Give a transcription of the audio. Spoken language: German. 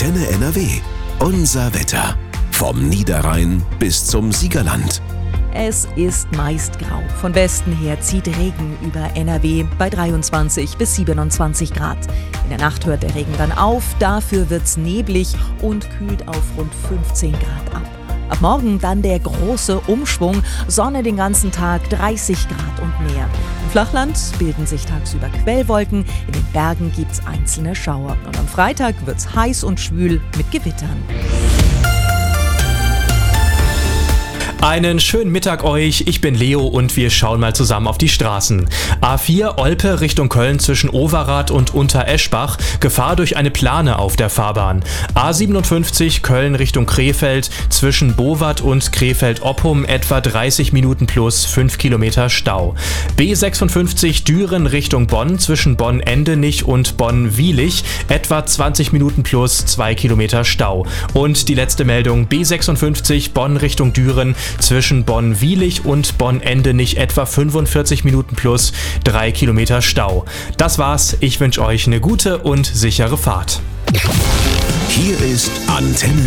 Antenne NRW. Unser Wetter. Vom Niederrhein bis zum Siegerland. Es ist meist grau. Von Westen her zieht Regen über NRW bei 23 bis 27 Grad. In der Nacht hört der Regen dann auf, dafür wird's neblig und kühlt auf rund 15 Grad ab. Ab morgen dann der große Umschwung, Sonne den ganzen Tag, 30 Grad und mehr. Im Flachland bilden sich tagsüber Quellwolken, in den Bergen gibt's einzelne Schauer. Und am Freitag wird's heiß und schwül mit Gewittern. Einen schönen Mittag euch, ich bin Leo und wir schauen mal zusammen auf die Straßen. A4 Olpe Richtung Köln zwischen Overath und Untereschbach, Gefahr durch eine Plane auf der Fahrbahn. A57 Köln Richtung Krefeld zwischen Bowat und Krefeld-Oppum etwa 30 Minuten plus 5 Kilometer Stau. B56 Düren Richtung Bonn zwischen Bonn-Endenich und Bonn-Wielich etwa 20 Minuten plus 2 Kilometer Stau. Und die letzte Meldung B56 Bonn Richtung Düren zwischen Bonn-Wielich und Bonn-Endenich etwa 45 Minuten plus 3 Kilometer Stau. Das war's, ich wünsche euch eine gute und sichere Fahrt. Hier ist Antenne